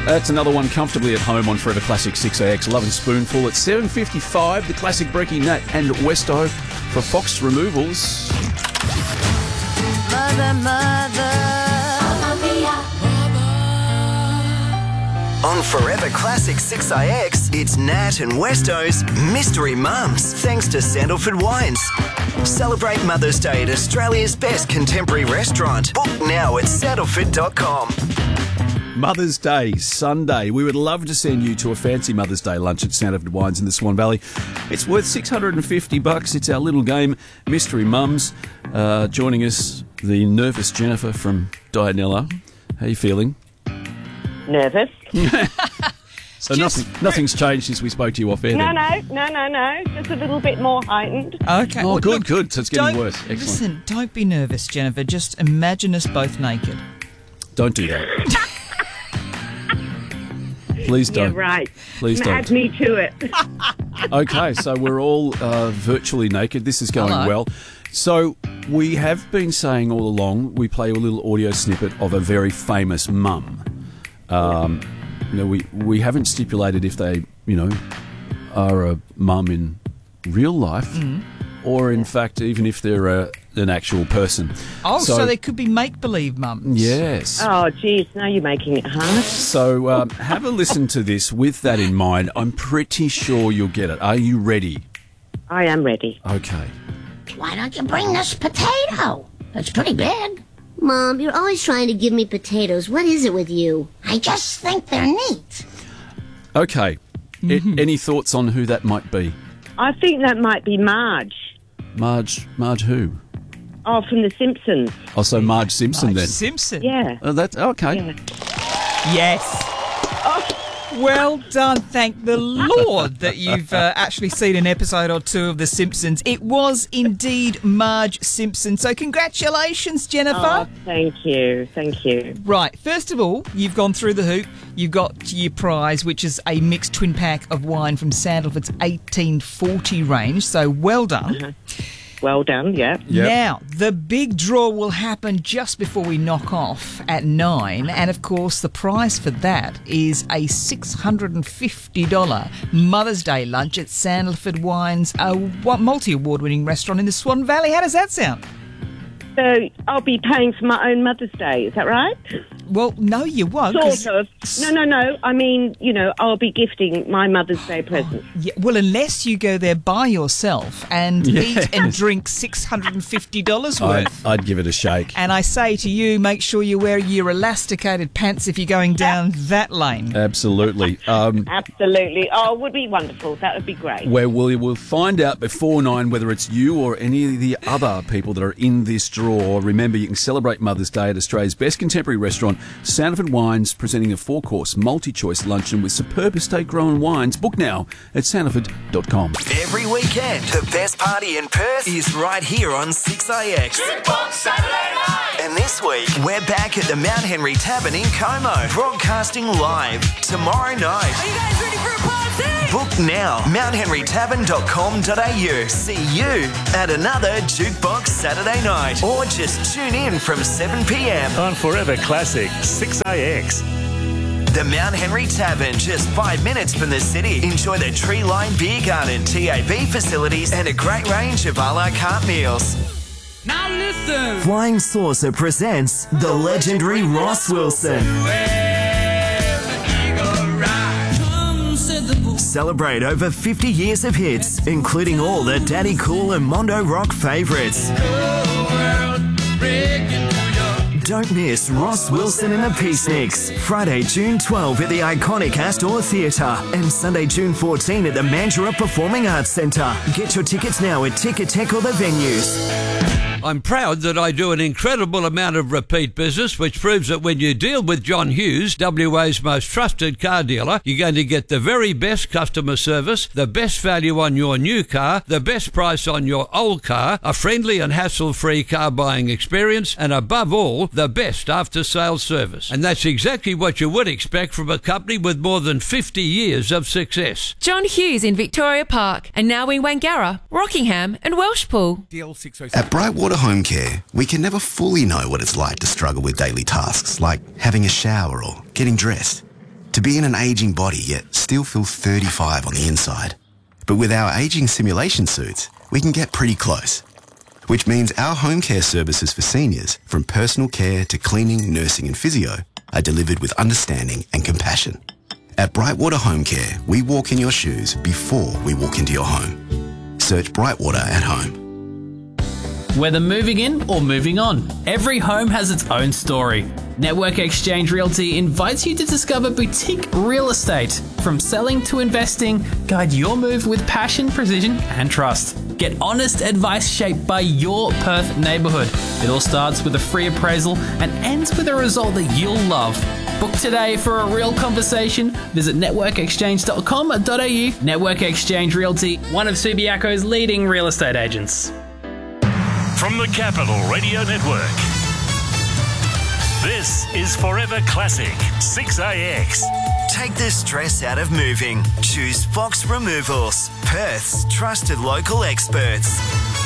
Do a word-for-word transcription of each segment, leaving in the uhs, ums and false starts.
That's another one comfortably at home on Forever Classic six A X. Love and Spoonful at seven fifty-five. The classic Breaking Nat and Westo for Fox Removals. Mother, mother. On Forever Classic six A X, it's Nat and Westo's Mystery Mums, thanks to Sandalford Wines. Celebrate Mother's Day at Australia's best contemporary restaurant. Book now at sandalford dot com. Mother's Day, Sunday. We would love to send you to a fancy Mother's Day lunch at Sandalford Wines in the Swan Valley. It's worth six hundred fifty bucks. It's our little game, Mystery Mums. Uh, joining us, the nervous Jennifer from Dianella. How are you feeling? Nervous. So nothing, nothing's changed since we spoke to you off air. No, then. no, no, no, no. Just a little bit more heightened. Okay. Oh, well, good, look, good. So it's getting don't- worse. Excellent. Listen, don't be nervous, Jennifer. Just imagine us both naked. Don't do that. Please don't. Yeah, right. Please don't. Add me to it. Okay, so we're all uh, virtually naked. This is going Hello. well. So we have been saying all along, we play a little audio snippet of a very famous mum. Um, you know, we, we haven't stipulated if they, you know, are a mum in real life or, in fact, even if they're a, an actual person. Oh, so, they could be make-believe mums. Yes. Oh, geez, now you're making it hard. So um, have a listen to this with that in mind. I'm pretty sure you'll get it. Are you ready? I am ready. Okay. Why don't you bring this potato? It's pretty big. Mom, you're always trying to give me potatoes. What is it with you? I just think they're neat. Okay. Mm-hmm. A- any thoughts on who that might be? I think that might be Marge. Marge, Marge who? Oh, from The Simpsons. Also Marge Simpson Marge then. Simpson. Yeah. Oh, that's okay. Yeah. Yes. Well done. Thank the Lord that you've uh, actually seen an episode or two of The Simpsons. It was indeed Marge Simpson. So congratulations, Jennifer. Oh, thank you. Thank you. Right, first of all, you've gone through the hoop. You've got your prize, which is a mixed twin pack of wine from Sandalford's eighteen forty range. So well done. Uh-huh. Well done, yeah. Yep. Now, the big draw will happen just before we knock off at nine. And, of course, the prize for that is a six hundred fifty dollars Mother's Day lunch at Sandalford Wines, a multi-award winning restaurant in the Swan Valley. How does that sound? So I'll be paying for my own Mother's Day, is that right? Well, no, you won't. 'cause- Sort of. No, no, no. I mean, you know, I'll be gifting my Mother's Day present. Yeah, well, unless you go there by yourself and eat and drink six hundred fifty dollars I, worth. I'd give it a shake. And I say to you, make sure you wear your elasticated pants if you're going down that lane. Absolutely. Um, Absolutely. Oh, it would be wonderful. That would be great. where we will find out before nine whether it's you or any of the other people that are in this draw. Remember, you can celebrate Mother's Day at Australia's best contemporary restaurant, Sandalford Wines, presenting a four-course multi-choice luncheon with superb estate-grown wines. Book now at sandalford dot com. Every weekend, the best party in Perth is right here on six A X. Jukebox Saturday night. And this week, we're back at the Mount Henry Tavern in Como, broadcasting live tomorrow night. Are you guys ready for a party? Book now, mount henry tavern dot com dot a u. See you at another Jukebox Saturday night. Or just tune in from seven p.m. On Forever Classic six A X. The Mount Henry Tavern, just five minutes from the city. Enjoy the tree-lined beer garden, T A B facilities, and a great range of a la carte meals. Now listen. Flying Saucer presents the legendary Ross Wilson. Celebrate over fifty years of hits, including all the Daddy Cool and Mondo Rock favourites. Don't miss Ross Wilson and the Peaceniks. Friday, June twelfth at the iconic Astor Theatre and Sunday, June fourteenth at the Mandurah Performing Arts Centre. Get your tickets now at Ticketek or the venues. I'm proud that I do an incredible amount of repeat business, which proves that when you deal with John Hughes, W A's most trusted car dealer, you're going to get the very best customer service, the best value on your new car, the best price on your old car, a friendly and hassle-free car buying experience, and above all, the best after-sales service. And that's exactly what you would expect from a company with more than fifty years of success. John Hughes in Victoria Park and now in Wangara, Rockingham and Welshpool. At Brightwater Home Care, we can never fully know what it's like to struggle with daily tasks like having a shower or getting dressed. To be in an ageing body yet still feel thirty-five on the inside. But with our ageing simulation suits, we can get pretty close. Which means our home care services for seniors, from personal care to cleaning, nursing and physio, are delivered with understanding and compassion. At Brightwater Home Care, we walk in your shoes before we walk into your home. Search Brightwater at home. Whether moving in or moving on, every home has its own story. Network Exchange Realty invites you to discover boutique real estate. From selling to investing, guide your move with passion, precision and trust. Get honest advice shaped by your Perth neighbourhood. It all starts with a free appraisal and ends with a result that you'll love. Book today for a real conversation. Visit network exchange dot com dot a u. Network Exchange Realty, one of Subiaco's leading real estate agents. From the Capital Radio Network, this is Forever Classic six A X. Take the stress out of moving. Choose Fox Removals, Perth's trusted local experts.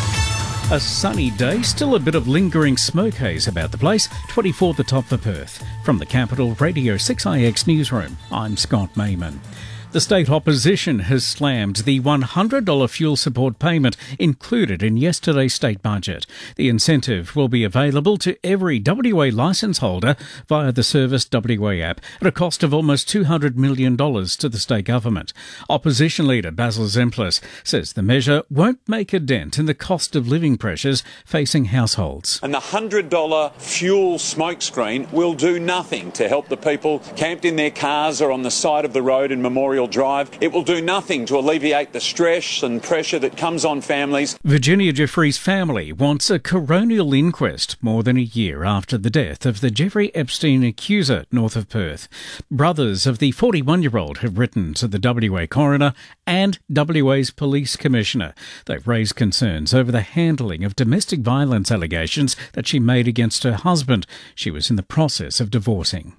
A sunny day, still a bit of lingering smoke haze about the place. twenty-four the top for Perth. From the Capital Radio six A X newsroom, I'm Scott Mayman. The state opposition has slammed the one hundred dollars fuel support payment included in yesterday's state budget. The incentive will be available to every W A licence holder via the Service W A app at a cost of almost two hundred million dollars to the state government. Opposition leader Basil Zemplis says the measure won't make a dent in the cost of living pressures facing households. And the one hundred dollars fuel smokescreen will do nothing to help the people camped in their cars or on the side of the road in Memorial Drive. It will do nothing to alleviate the stress and pressure that comes on families. Virginia Jeffrey's family wants a coronial inquest more than a year after the death of the Jeffrey Epstein accuser north of Perth. Brothers of the forty-one-year-old have written to the W A coroner and W A's police commissioner. They've raised concerns over the handling of domestic violence allegations that she made against her husband. She was in the process of divorcing.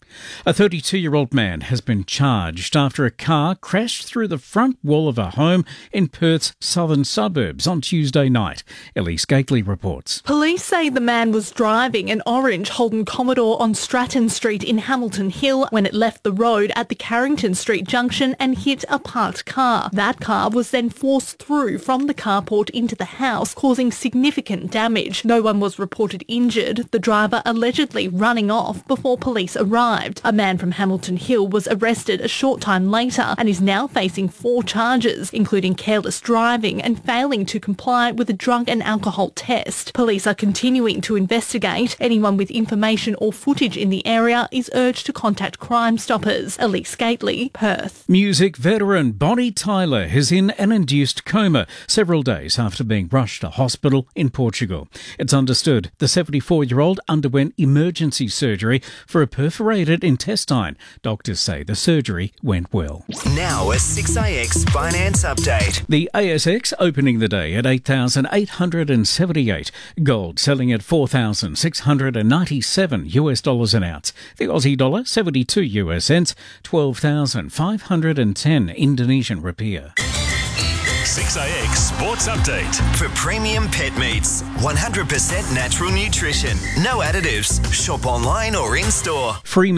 A thirty-two-year-old man has been charged after a car crashed through the front wall of a home in Perth's southern suburbs on Tuesday night. Elise Gately reports. Police say the man was driving an orange Holden Commodore on Stratton Street in Hamilton Hill when it left the road at the Carrington Street junction and hit a parked car. That car was then forced through from the carport into the house, causing significant damage. No one was reported injured, the driver allegedly running off before police arrived. A man from Hamilton Hill was arrested a short time later and is now facing four charges, including careless driving and failing to comply with a drug and alcohol test. Police are continuing to investigate. Anyone with information or footage in the area is urged to contact Crime Stoppers. Elise Gately, Perth. Music veteran Bonnie Tyler is in an induced coma several days after being rushed to hospital in Portugal. It's understood the seventy-four-year-old underwent emergency surgery for a perforated intestine. Doctors say the surgery went well. Now a six A X finance update. The A S X opening the day at eight thousand eight hundred seventy-eight. Gold selling at four thousand six hundred ninety-seven US dollars an ounce. The Aussie dollar seventy-two US cents, twelve thousand five hundred ten Indonesian rupiah. six A X Sports Update. For premium pet meats, one hundred percent natural nutrition, no additives. Shop online or in store. Free